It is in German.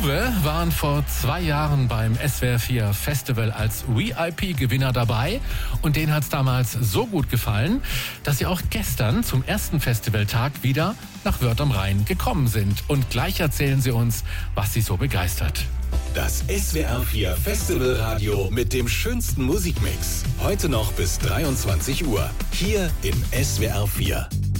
Uwe waren vor 2 Jahren beim SWR 4 Festival als VIP-Gewinner dabei und denen hat es damals so gut gefallen, dass sie auch gestern zum ersten Festivaltag wieder nach Wörth am Rhein gekommen sind. Und gleich erzählen sie uns, was sie so begeistert. Das SWR 4 Festivalradio mit dem schönsten Musikmix. Heute noch bis 23 Uhr. Hier im SWR 4.